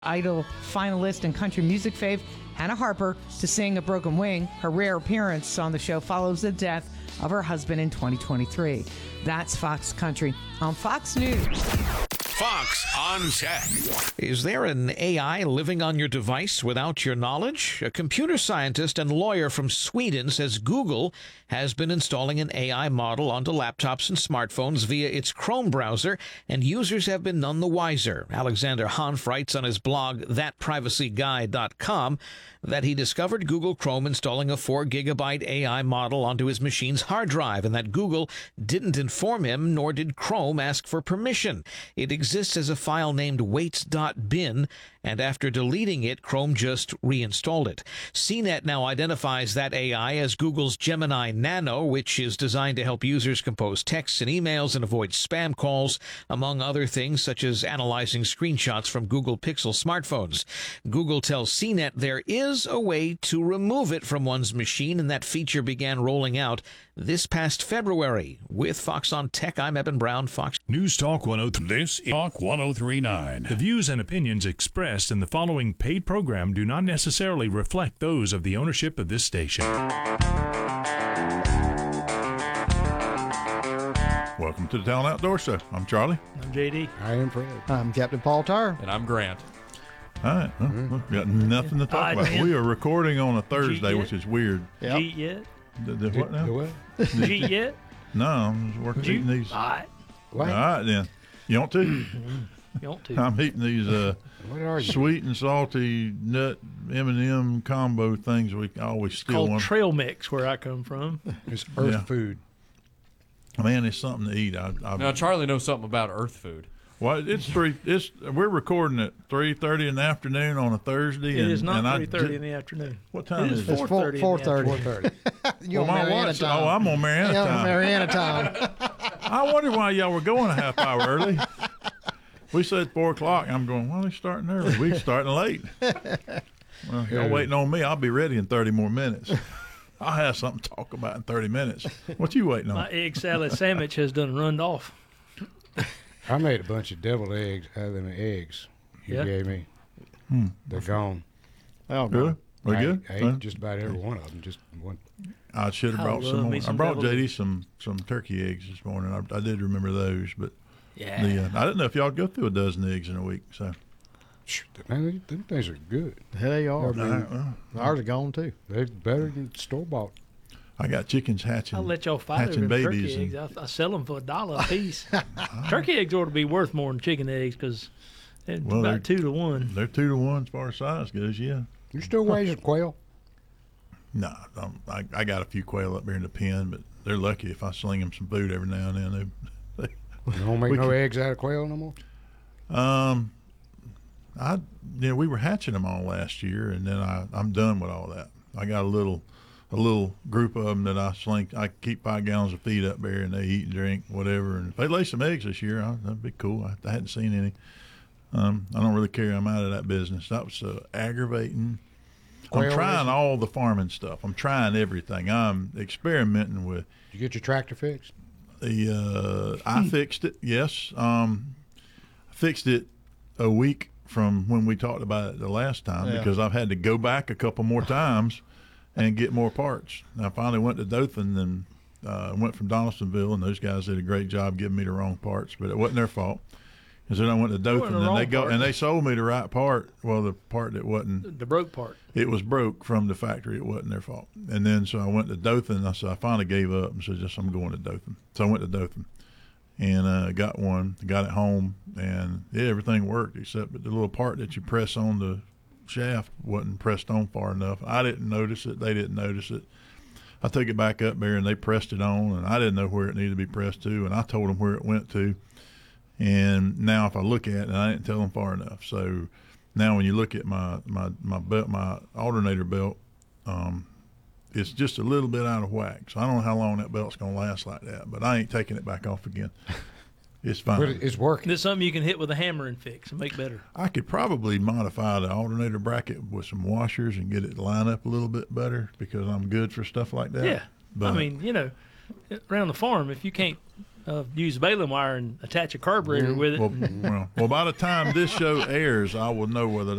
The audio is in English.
Idol finalist and country music fave Hannah Harper to sing A Broken Wing. Her rare appearance on the show follows the death of her husband in 2023. That's Fox Country on Fox News. Fox on Tech. Is there an AI living on your device without your knowledge? A computer scientist and lawyer from Sweden says Google has been installing an AI model onto laptops and smartphones via its Chrome browser, and users have been none the wiser. Alexander Hanf writes on his blog, thatprivacyguy.com, that he discovered Google Chrome installing a 4-gigabyte AI model onto his machine's hard drive, and that Google didn't inform him, nor did Chrome ask for permission. It exists as a file named weights.bin, and after deleting it, Chrome just reinstalled it. CNET now identifies that AI as Google's Gemini Nano, which is designed to help users compose texts and emails and avoid spam calls, among other things such as analyzing screenshots from Google Pixel smartphones. Google tells CNET there is a way to remove it from one's machine, and that feature began rolling out this past February. With Fox on Tech, I'm Eben Brown, Fox News Talk 103. This is Talk 103.9. The views and opinions expressed in the following paid program do not necessarily reflect those of the ownership of this station. Welcome to the Town Outdoor Show. I'm Charlie. I'm JD. I am Fred. I'm Captain Paul Tar. And I'm Grant. All right. Well, we got nothing to talk about. We are recording on a Thursday, which is weird. Yep. Cheat yet? The what now? The what? Cheat yet? No, I'm just working eating these. All right. All right, then. You want to? You want to? I'm eating these What are you? sweet and salty nut M&M combo things we always steal Called one. trail mix where I come from. It's earth Yeah. food. Man, it's something to eat. Now, Charlie knows something about earth food. Well, we're recording at 3:30 in the afternoon on a Thursday. It is not and 3:30 in the afternoon. What time It is is it? 4:30. 4:30. Well, my wife said, I'm on Mariana time. Mariana time. I wonder why y'all were going a half hour early. We said 4 o'clock. I'm going, well, they're starting early. We're starting late. Well, y'all waiting on me. I'll be ready in 30 more minutes. I'll have something to talk about in 30 minutes. What you waiting on? My egg salad sandwich has done run off. I made a bunch of deviled eggs out of them eggs you gave me. They're gone. Oh, good. We good? I ate just about every one of them. Just one. I should have brought love some me more. some I brought deviled JD some turkey eggs this morning. I did remember those, but Yeah. I didn't know if y'all go through a dozen eggs in a week. So Man, them things are good. They are. I mean, Ours are gone too. they're better than store-bought. I got chickens hatching. I'll let y'all fight over hatching them babies. turkey eggs. I sell them for $1 a piece. Turkey eggs ought to be worth more than chicken eggs because they're about 2 to 1. They're 2 to 1 as far as size goes. Yeah. You still raising quail? No, I got a few quail up there in the pen, but they're lucky if I sling them some food every now and then. You don't make no eggs out of quail no more? We were hatching them all last year, and then I'm done with all that. I got a little group of them that I sling. I keep 5 gallons of feed up there, and they eat and drink whatever. And if they lay some eggs this year, that'd be cool. I hadn't seen any. I don't really care. I'm out of that business. That was aggravating. Quail I'm trying raising? all the farming stuff. I'm trying everything. I'm experimenting with. Did you get your tractor fixed? I fixed it. Yes, fixed it a week from when we talked about it the last time because I've had to go back a couple more times and get more parts. And I finally went to Dothan and went from Donaldsonville, and those guys did a great job giving me the wrong parts, but it wasn't their fault. Because then I went to Dothan and they sold me the right part. Well, the part that wasn't The broke part. it was broke from the factory. It wasn't their fault. And then so I went to Dothan. I finally gave up and said, I'm going to Dothan. So I went to Dothan and got one, got it home, and everything worked except the little part that you press on the shaft wasn't pressed on far enough. I didn't notice it. They didn't notice it. I took it back up there and they pressed it on, and I didn't know where it needed to be pressed to, and I told them where it went to. And now if I look at it, I didn't tell them far enough. So now when you look at my belt, my alternator belt, it's just a little bit out of whack. So I don't know how long that belt's going to last like that, but I ain't taking it back off again. It's fine. But it's working. There's something you can hit with a hammer and fix and make better. I could probably modify the alternator bracket with some washers and get it to line up a little bit better because I'm good for stuff like that. Yeah. But I mean, around the farm if you can't use baling wire and attach a carburetor with it. Well, by the time this show airs, I will know whether